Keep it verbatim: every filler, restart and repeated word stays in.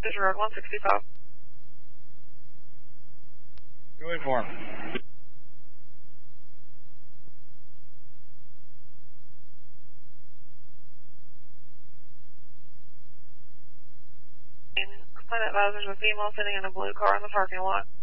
Station Road one sixty-five. Go in for him. Complaint advisors a female sitting in a blue car in the parking lot.